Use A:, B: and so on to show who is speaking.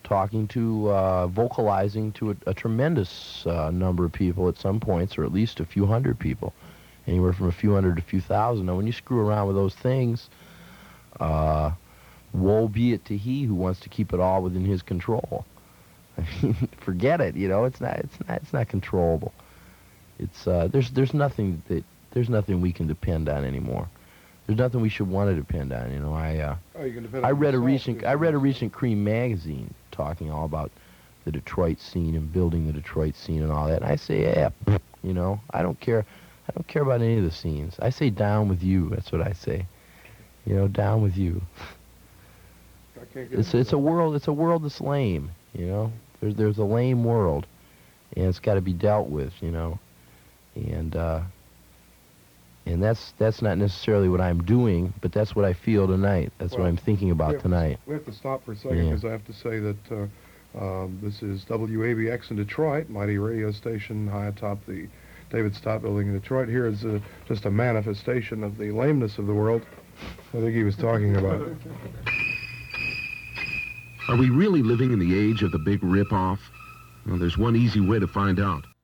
A: talking to, vocalizing to a tremendous number of people at some points, or at least a few hundred people, anywhere from a few hundred to a few thousand. Now, when you screw around with those things, woe be it to he who wants to keep it all within his control. I mean, forget it. It's not controllable. There's nothing we can depend on anymore. There's nothing we should want to depend on. I read a recent Cream magazine talking all about the Detroit scene and building the Detroit scene and all that. And I say, yeah, I don't care. I don't care about any of the scenes. I say down with you. That's what I say. Down with you. It's a world that's lame. There's a lame world, and it's got to be dealt with. And that's not necessarily what I'm doing, but that's what I feel tonight. That's what I'm thinking about tonight.
B: We have to stop for a second because I have to say that this is WABX in Detroit, mighty radio station high atop the David Stott Building in Detroit. Here is just a manifestation of the lameness of the world I think he was talking about.
C: Are we really living in the age of the big rip-off? Well, there's one easy way to find out.